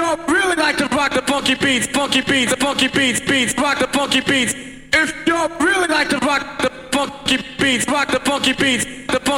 y'all really like to rock the funky beats, the funky beats, rock the funky beats. If y'all really like to rock the funky beats, rock the funky beats, the funky